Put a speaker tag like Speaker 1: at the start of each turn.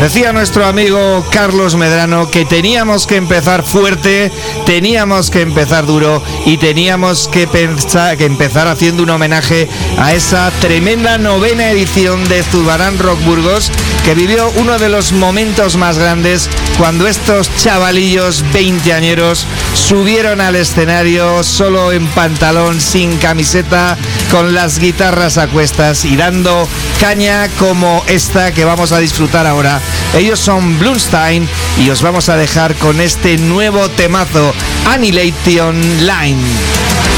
Speaker 1: Decía nuestro amigo Carlos Medrano que teníamos que empezar fuerte, teníamos que empezar duro y teníamos que empezar haciendo un homenaje a esa tremenda 9ª edición de Zurbarán Rock Burgos, que vivió uno de los momentos más grandes cuando estos chavalillos veinteañeros subieron al escenario solo en pantalón, sin camiseta, con las guitarras a cuestas y dando caña como esta que vamos a disfrutar ahora. Ellos son Blumstein y os vamos a dejar con este nuevo temazo, Annihilation Line.